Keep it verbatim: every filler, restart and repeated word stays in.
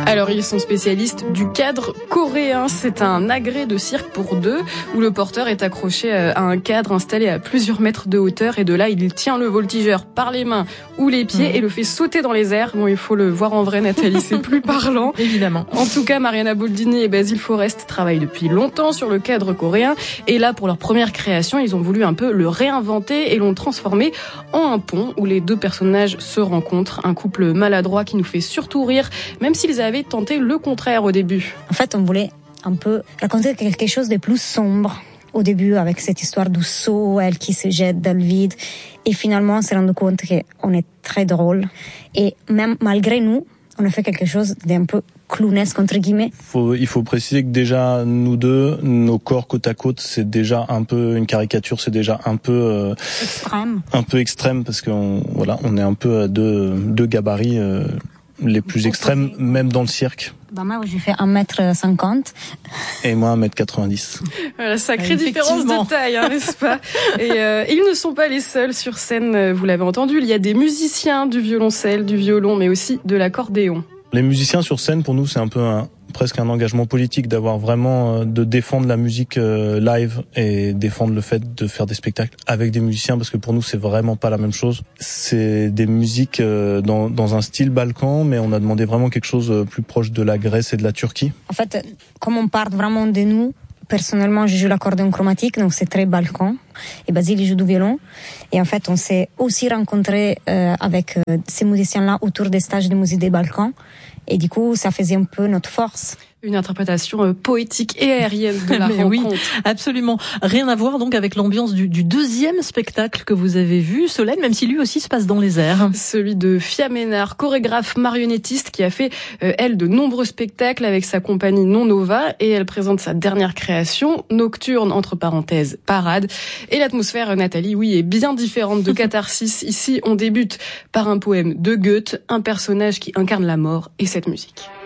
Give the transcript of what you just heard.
Alors ils sont spécialistes du cadre coréen. C'est un agrès de cirque pour deux où le porteur est accroché à un cadre installé à plusieurs mètres de hauteur et de là il tient le voltigeur par les mains ou les pieds mmh. et le fait sauter dans les airs. Bon, il faut le voir en vrai, Nathalie, c'est plus parlant. Évidemment. En tout cas, Mariana Boldini et Basile Forest travaillent depuis longtemps sur le cadre coréen et là pour leur première création, ils ont voulu un peu le réinventer et l'ont transformé en un pont où les deux personnages se rencontrent, un couple maladroit qui nous fait surtout rire, même s'ils avaient tenté le contraire au début. En fait, on voulait un peu raconter quelque chose de plus sombre au début avec cette histoire du saut, elle qui se jette dans le vide. Et finalement, on s'est rendu compte qu'on est très drôle. Et même malgré nous, on a fait quelque chose d'un peu clownesque, entre guillemets. Faut, il faut préciser que déjà, nous deux, nos corps côte à côte, c'est déjà un peu une caricature, c'est déjà un peu... Euh, extrême. Un peu extrême, parce qu'on voilà, on est un peu à deux, deux gabarits euh, les plus extrêmes, même dans le cirque. Bah moi, j'ai fait un mètre cinquante. Et moi, un mètre quatre-vingt-dix. Voilà, sacrée différence de taille, hein, n'est-ce pas? Et euh, ils ne sont pas les seuls sur scène, vous l'avez entendu. Il y a des musiciens du violoncelle, du violon, mais aussi de l'accordéon. Les musiciens sur scène, pour nous, c'est un peu un, presque un engagement politique d'avoir vraiment, euh, de défendre la musique euh, live et défendre le fait de faire des spectacles avec des musiciens, parce que pour nous, c'est vraiment pas la même chose. C'est des musiques euh, dans, dans un style balkan, mais on a demandé vraiment quelque chose plus proche de la Grèce et de la Turquie. En fait, comme on part vraiment de nous, personnellement, je joue l'accordéon chromatique, donc c'est très balkan. Et Basile, il joue du violon. Et en fait, on s'est aussi rencontrés euh, avec euh, ces musiciens-là autour des stages de musique des Balkans. Et du coup, ça faisait un peu notre force. Une interprétation euh, poétique et aérienne de la Mais rencontre. Oui, absolument. Rien à voir donc avec l'ambiance du, du deuxième spectacle que vous avez vu, Solène, même si lui aussi se passe dans les airs. Celui de Fia Ménard, chorégraphe marionnettiste qui a fait, euh, elle, de nombreux spectacles avec sa compagnie Non Nova, et elle présente sa dernière création, Nocturne, entre parenthèses, parade. Et l'atmosphère, Nathalie, oui, est bien différente de Catharsis. Ici, on débute par un poème de Goethe, un personnage qui incarne la mort et cette musique.